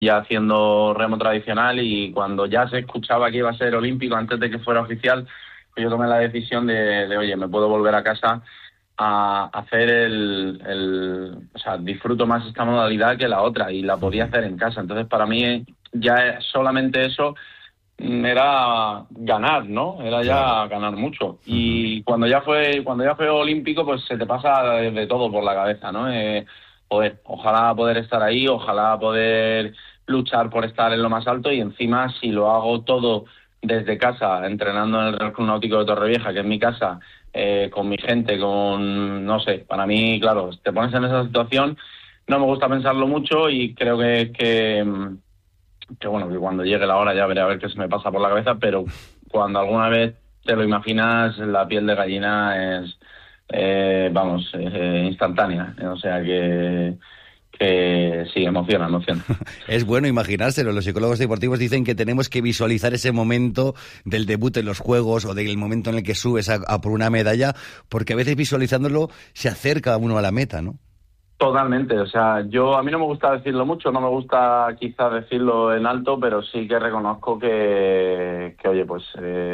ya haciendo remo tradicional, y cuando ya se escuchaba que iba a ser olímpico, antes de que fuera oficial, pues yo tomé la decisión oye, me puedo volver a casa a hacer o sea, disfruto más esta modalidad que la otra, y la podía hacer en casa. Entonces, para mí, ya solamente eso era ganar, ¿no? Era Claro. ya ganar mucho. Y cuando ya fue olímpico, pues se te pasa de todo por la cabeza, ¿no? Joder, ojalá poder estar ahí, ojalá poder luchar por estar en lo más alto, y encima, si lo hago todo desde casa, entrenando en el Real Club Náutico de Torrevieja, que es mi casa, con mi gente, no sé, para mí, claro, te pones en esa situación. No me gusta pensarlo mucho, y creo que bueno, que cuando llegue la hora ya veré a ver qué se me pasa por la cabeza, pero cuando alguna vez te lo imaginas, la piel de gallina es, vamos, instantánea. O sea que sí, emociona, emociona. Es bueno imaginárselo. Los psicólogos deportivos dicen que tenemos que visualizar ese momento del debut en los Juegos o del momento en el que subes a por una medalla, porque a veces visualizándolo se acerca uno a la meta, ¿no? Totalmente, o sea, a mí no me gusta decirlo mucho, no me gusta quizás decirlo en alto, pero sí que reconozco que oye, pues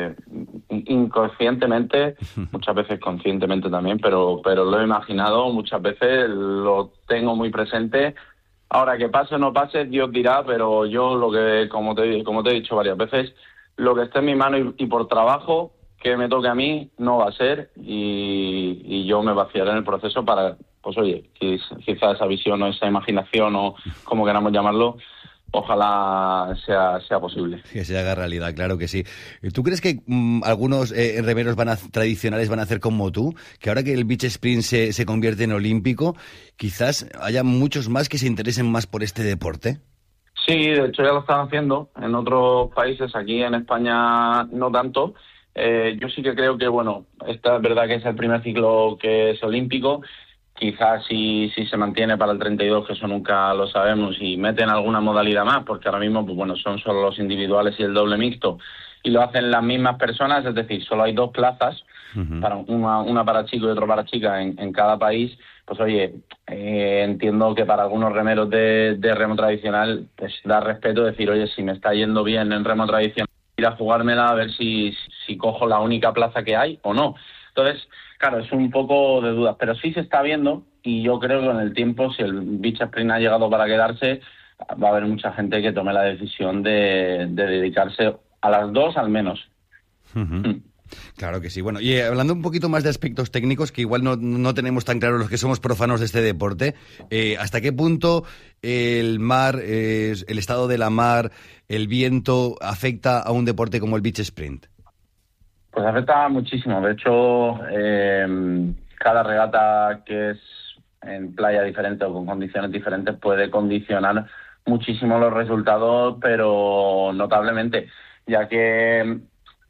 inconscientemente, muchas veces conscientemente también, pero lo he imaginado muchas veces, lo tengo muy presente. Ahora, que pase o no pase, Dios dirá, pero yo como te he dicho varias veces, lo que esté en mi mano, y por trabajo que me toque a mí, no va a ser, y yo me vaciaré en el proceso para, pues oye, quizá esa visión o esa imaginación, o como queramos llamarlo, ojalá sea posible. Que se haga realidad, claro que sí. ¿Tú crees que algunos remeros tradicionales van a hacer como tú? Que ahora que el beach sprint se convierte en olímpico, quizás haya muchos más que se interesen más por este deporte. Sí, de hecho ya lo están haciendo en otros países, aquí en España no tanto. Yo sí que creo que, bueno, esta es verdad que es el primer ciclo que es olímpico. Quizás si se mantiene para el 32, que eso nunca lo sabemos, y meten alguna modalidad más, porque ahora mismo, pues bueno, son solo los individuales y el doble mixto, y lo hacen las mismas personas, es decir, solo hay dos plazas, Ujú. para una para chico y otra para chica en cada país. Pues oye, entiendo que para algunos remeros de remo tradicional, pues da respeto decir, oye, si me está yendo bien en remo tradicional, ir a jugármela a ver si cojo la única plaza que hay o no. Entonces, claro, es un poco de dudas, pero sí se está viendo, y yo creo que con el tiempo, si el beach sprint ha llegado para quedarse, va a haber mucha gente que tome la decisión de dedicarse a las dos al menos. Ujú. Claro que sí. Bueno, y hablando un poquito más de aspectos técnicos, que igual no tenemos tan claro los que somos profanos de este deporte, ¿hasta qué punto el mar, el estado de la mar, el viento afecta a un deporte como el beach sprint? Pues afecta muchísimo. De hecho, cada regata que es en playa diferente o con condiciones diferentes puede condicionar muchísimo los resultados, pero notablemente, ya que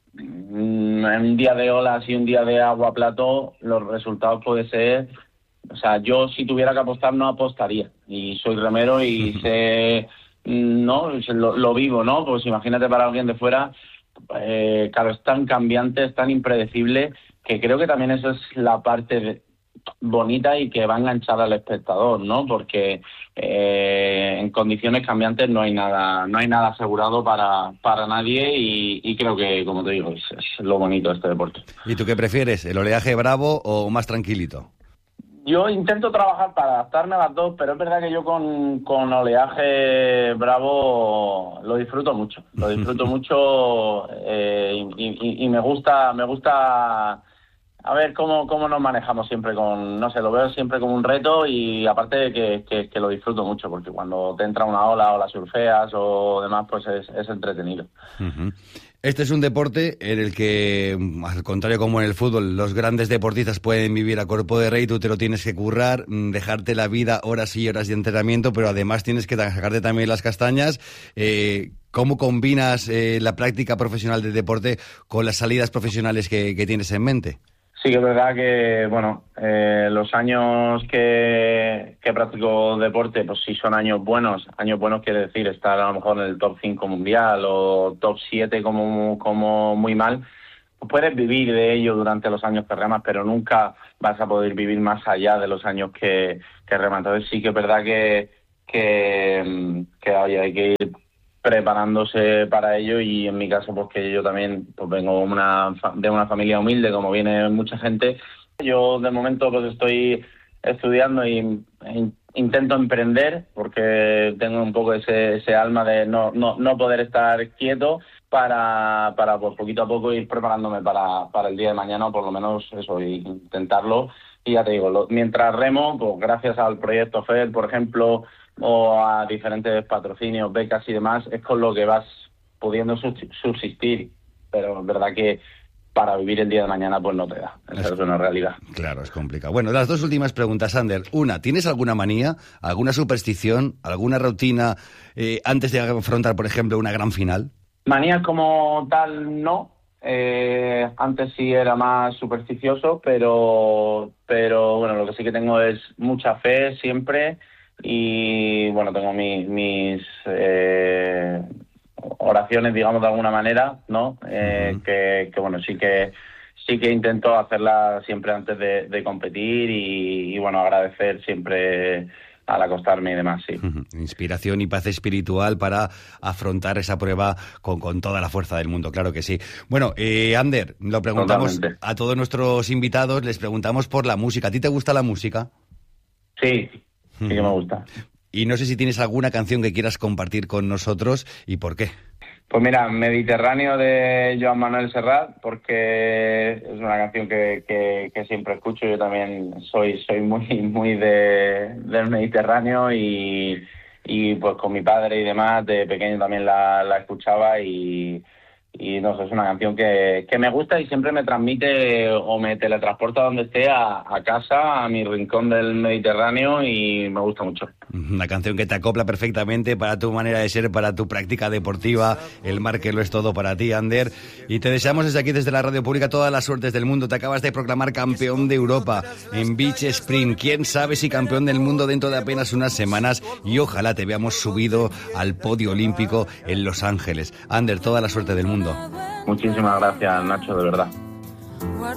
en un día de olas y un día de agua plato, los resultados puede ser... O sea, yo si tuviera que apostar no apostaría. Y soy remero y sé, ¿no? Lo vivo, ¿no? Pues imagínate para alguien de fuera, claro, es tan cambiante, es tan impredecible, que creo que también eso es la parte bonita y que va a enganchar al espectador, ¿no? Porque en condiciones cambiantes no hay nada asegurado para nadie, y creo que, como te digo, es lo bonito de este deporte. ¿Y tú qué prefieres, el oleaje bravo o más tranquilito? Yo intento trabajar para adaptarme a las dos, pero es verdad que yo con oleaje bravo lo disfruto mucho. Lo disfruto mucho, y me gusta a ver cómo nos manejamos siempre no sé, lo veo siempre como un reto, y aparte de que lo disfruto mucho, porque cuando te entra una ola o la surfeas o demás, pues es entretenido. Ujú. Este es un deporte en el que, al contrario como en el fútbol, los grandes deportistas pueden vivir a cuerpo de rey, tú te lo tienes que currar, dejarte la vida horas y horas de entrenamiento, pero además tienes que sacarte también las castañas. ¿Cómo combinas la práctica profesional del deporte con las salidas profesionales que tienes en mente? Sí que es verdad que, bueno, los años que practico deporte, pues sí son años buenos. Años buenos quiere decir estar a lo mejor en el top 5 mundial o top 7 como muy mal. Pues puedes vivir de ello durante los años que remas, pero nunca vas a poder vivir más allá de los años que remas. Entonces sí que es verdad oye, hay que ir preparándose para ello, y en mi caso, pues que yo también pues vengo de una familia humilde, como viene mucha gente. Yo de momento pues estoy estudiando y intento emprender, porque tengo un poco ese alma de no poder estar quieto, para pues poquito a poco ir preparándome para el día de mañana, o por lo menos eso, y intentarlo. Y ya te digo, mientras remo, pues gracias al proyecto FED, por ejemplo, o a diferentes patrocinios, becas y demás, es con lo que vas pudiendo subsistir. Pero es verdad que para vivir el día de mañana pues no te da. Esa es una realidad. Claro, es complicado. Bueno, las dos últimas preguntas, Ander. Una, ¿tienes alguna manía, alguna superstición, alguna rutina antes de afrontar, por ejemplo, una gran final? Manías como tal, no. Antes sí era más supersticioso, pero bueno, lo que sí que tengo es mucha fe siempre, y bueno, tengo mis oraciones, digamos, de alguna manera, ¿no? Que bueno, sí que intento hacerlas siempre antes de competir, y bueno, agradecer siempre al acostarme y demás, sí. Inspiración y paz espiritual para afrontar esa prueba con toda la fuerza del mundo, claro que sí. Bueno, Ander, lo preguntamos totalmente a todos nuestros invitados, les preguntamos por la música. ¿A ti te gusta la música? Sí, sí que me gusta. Y no sé si tienes alguna canción que quieras compartir con nosotros y por qué. Pues mira, Mediterráneo de Joan Manuel Serrat, porque es una canción que siempre escucho. Yo también soy muy del Mediterráneo, y pues con mi padre y demás, de pequeño también la escuchaba, y no sé, es una canción que me gusta, y siempre me transmite o me teletransporta donde esté, a casa, a mi rincón del Mediterráneo, y me gusta mucho. Una canción que te acopla perfectamente para tu manera de ser, para tu práctica deportiva, el mar que lo es todo para ti, Ander. Y te deseamos desde aquí, desde la Radio Pública, todas las suertes del mundo. Te acabas de proclamar campeón de Europa en Beach Sprint. Quién sabe si campeón del mundo dentro de apenas unas semanas, y ojalá te veamos subido al podio olímpico en Los Ángeles. Ander, toda la suerte del mundo. Muchísimas gracias, Nacho, de verdad.